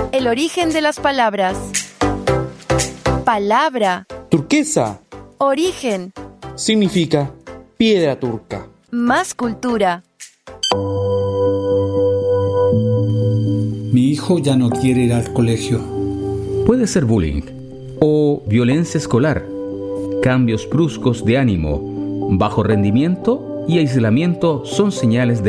El origen de las palabras. Palabra. Turquesa. Origen. Significa piedra turca. Más cultura. Mi hijo ya no quiere ir al colegio. Puede ser bullying o violencia escolar, cambios bruscos de ánimo, bajo rendimiento y aislamiento son señales de